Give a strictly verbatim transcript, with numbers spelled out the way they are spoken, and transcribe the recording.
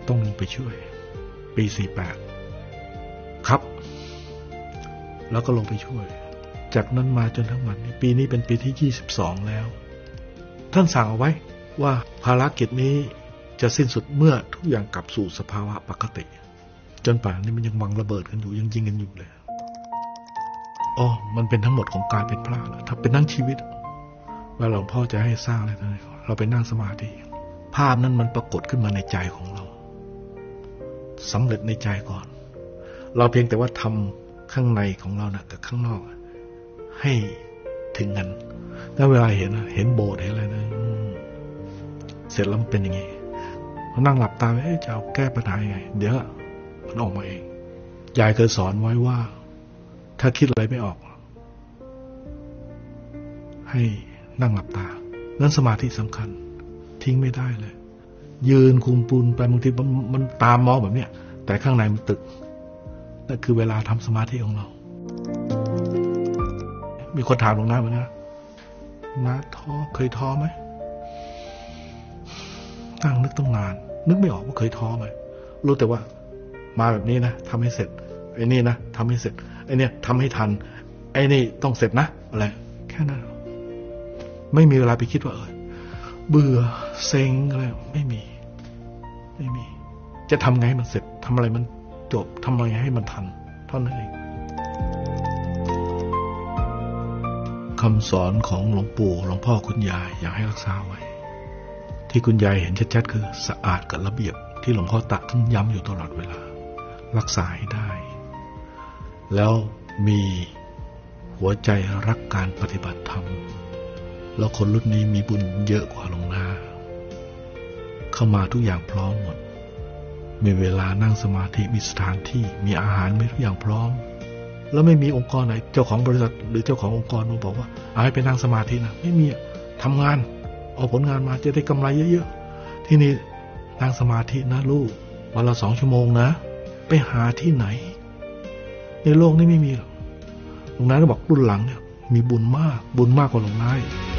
ต้องลงไปช่วยปีสี่แปดครับแล้วก็ลงไปช่วยจากนั้นมาจนทั้งวันนี้ปีนี้เป็นปีที่ยี่สิบสองแล้วท่านสั่งเอาไว้ว่าภารกิจนี้จะสิ้นสุดเมื่อทุกอย่างกลับสู่สภาวะปกติจนป่านนี้มันยังวางระเบิดกันอยู่ยังยิงกันอยู่เลยอ๋อมันเป็นทั้งหมดของการเป็นพระแล้วถ้าเป็นนั่งชีวิตว่าหลวงพ่อจะให้สร้างอะไรต่างๆเราไปนั่งสมาธิภาพนั้นมันปรากฏขึ้นมาในใจของเราสำเร็จในใจก่อนเราเพียงแต่ว่าทำข้างในของเรานะกับข้างนอกให้ถึงกันแล้วเวลาเห็นเห็นโบสถ์เห็นอะไรนะเสร็จแล้วมันเป็นอย่างนี้พอนั่งหลับตาเอ๊ะจะเอาแก้ปัญหายังไงเดี๋ยวมันออกมาเองยายเคยสอนไว้ว่าถ้าคิดอะไรไม่ออกให้นั่งหลับตานั้นสมาธิสำคัญทิ้งไม่ได้เลยยืนคุมปูนไปบางทีมันตามมองแบบเนี้ยแต่ข้างในมันตึกนั่นคือเวลาทำสมาธิของเรามีคนถามหลวงน้าเหมือนกันน้าท้อเคยท้อไหมนั่งนึกตั้งนานนึกไม่ออกว่าเคยท้อไหมรู้แต่ว่ามาแบบนี้นะทำให้เสร็จไอ้นี่นะทำให้เสร็จไอ้นี่ทำให้ทันไอ้นี่ต้องเสร็จนะอะไรแค่นั้นไม่มีเวลาไปคิดว่าเออเบื่อเซ็งอะไรไม่มีไม่มีจะทำไงให้มันเสร็จทำอะไรมันจบทำอะไรให้มันทันเท่านั้นเองคำสอนของหลวงปู่หลวงพ่อคุณยายอยากให้รักษาไว้ที่คุณยายเห็นชัดๆคือสะอาดกับระเบียบที่หลวงพ่อตะท่านย้ำอยู่ตลอดเวลารักษาให้ได้แล้วมีหัวใจรักการปฏิบัติธรรมแล้วคนรุ่นนี้มีบุญเยอะกว่าหลวงนาเข้ามาทุกอย่างพร้อมหมดมีเวลานั่งสมาธิมีสถานที่มีอาหารมีทุกอย่างพร้อมแล้วไม่มีองค์กรไหนเจ้าของบริษัทหรือเจ้าขององค์กรมาบอกว่าเอาให้ไปนั่งสมาธินะไม่มีทำงานเอาผลงานมาจะได้กำไรเยอะๆที่นี่นั่งสมาธินะลูกวันละสองชั่วโมงนะไปหาที่ไหนในโลกนี้ไม่มีหรอกหลวงนาก็บอกรุ่นหลังเนี่ยมีบุญมากบุญมากกว่าหลวงนา